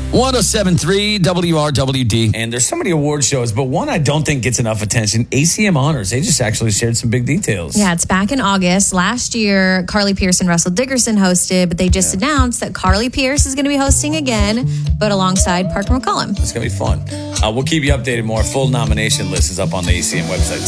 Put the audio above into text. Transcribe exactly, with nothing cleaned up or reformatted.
one oh seven point three W R W D. And there's so many award shows, but one I don't think gets enough attention, A C M Honors. They just actually shared some big details. Yeah, it's back in August. Last year, Carly Pearce and Russell Dickerson hosted, but they just yeah. announced that Carly Pearce is going to be hosting again, but alongside Parker McCollum. It's going to be fun. Uh, we'll keep you updated more. Full nomination list is up on the A C M website.